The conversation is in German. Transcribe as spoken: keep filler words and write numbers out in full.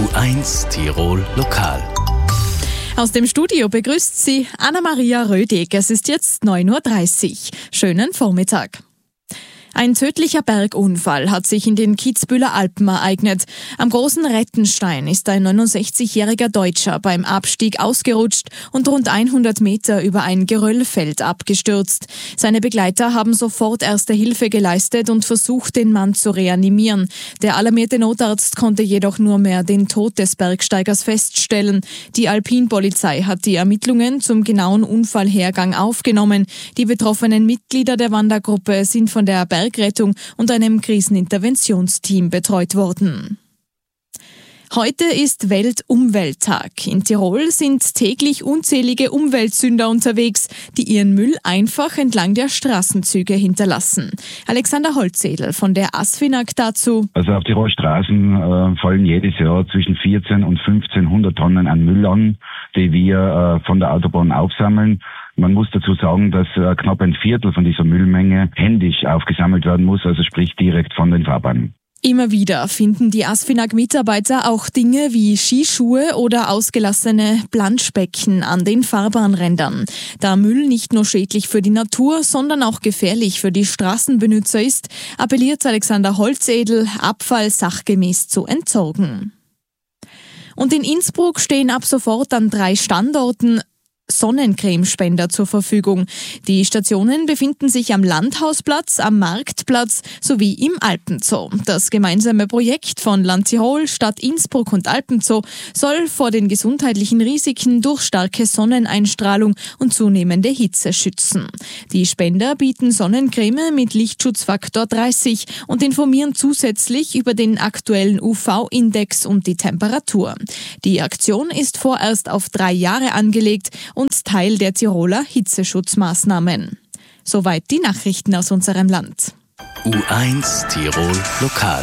eins Tirol Lokal. Aus dem Studio begrüßt Sie Anna-Maria Rödig. Es ist jetzt neun Uhr dreißig. Schönen Vormittag. Ein tödlicher Bergunfall hat sich in den Kitzbüheler Alpen ereignet. Am großen Rettenstein ist ein neunundsechzigjähriger Deutscher beim Abstieg ausgerutscht und rund hundert Meter über ein Geröllfeld abgestürzt. Seine Begleiter haben sofort erste Hilfe geleistet und versucht, den Mann zu reanimieren. Der alarmierte Notarzt konnte jedoch nur mehr den Tod des Bergsteigers feststellen. Die Alpinpolizei hat die Ermittlungen zum genauen Unfallhergang aufgenommen. Die betroffenen Mitglieder der Wandergruppe sind von der Bergrettung und einem Kriseninterventionsteam betreut worden. Heute ist Weltumwelttag. In Tirol sind täglich unzählige Umweltsünder unterwegs, die ihren Müll einfach entlang der Straßenzüge hinterlassen. Alexander Holzedel von der ASFINAG dazu. Also auf Tirol Straßen äh, fallen jedes Jahr zwischen vierzehn und fünfzehnhundert Tonnen an Müll an, die wir äh, von der Autobahn aufsammeln. Man muss dazu sagen, dass äh, knapp ein Viertel von dieser Müllmenge händisch aufgesammelt werden muss, also sprich direkt von den Fahrbahnen. Immer wieder finden die ASFINAG-Mitarbeiter auch Dinge wie Skischuhe oder ausgelassene Planschbecken an den Fahrbahnrändern. Da Müll nicht nur schädlich für die Natur, sondern auch gefährlich für die Straßenbenutzer ist, appelliert Alexander Holzedel, Abfall sachgemäß zu entsorgen. Und in Innsbruck stehen ab sofort an drei Standorten Sonnencremespender zur Verfügung. Die Stationen befinden sich am Landhausplatz, am Marktplatz sowie im Alpenzoo. Das gemeinsame Projekt von Land Tirol, Stadt Innsbruck und Alpenzoo soll vor den gesundheitlichen Risiken durch starke Sonneneinstrahlung und zunehmende Hitze schützen. Die Spender bieten Sonnencreme mit Lichtschutzfaktor dreißig und informieren zusätzlich über den aktuellen U V-Index und die Temperatur. Die Aktion ist vorerst auf drei Jahre angelegt und Teil der Tiroler Hitzeschutzmaßnahmen. Soweit die Nachrichten aus unserem Land. U eins Tirol Lokal.